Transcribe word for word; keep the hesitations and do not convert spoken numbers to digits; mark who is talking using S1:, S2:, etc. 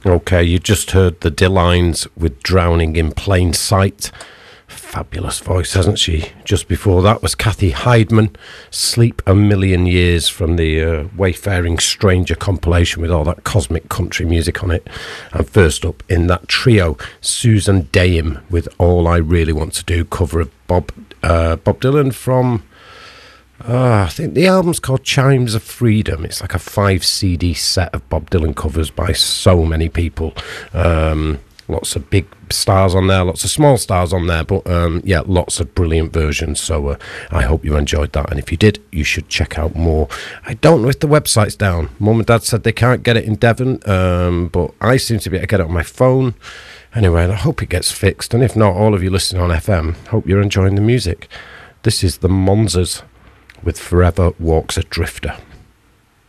S1: Okay, you just heard the Dillines with Drowning in Plain Sight. Fabulous voice, hasn't she? Just before that was Kathy Heidman, Sleep a Million Years, from the uh, Wayfaring Stranger compilation with all that cosmic country music on it. And first up in that trio, Susan Dayham with All I Really Want to Do, cover of Bob, uh, Bob Dylan from... Uh, I think the album's called Chimes of Freedom. It's like a five C D set of Bob Dylan covers by so many people. Um, lots of big stars on there, lots of small stars on there, but um, yeah, lots of brilliant versions. So uh, I hope you enjoyed that. And if you did, you should check out more. I don't know if the website's down. Mum and Dad said they can't get it in Devon, um, but I seem to be able to get it on my phone. Anyway, I hope it gets fixed. And if not, all of you listening on F M, hope you're enjoying the music. This is the Monzers with Forever Walks a Drifter.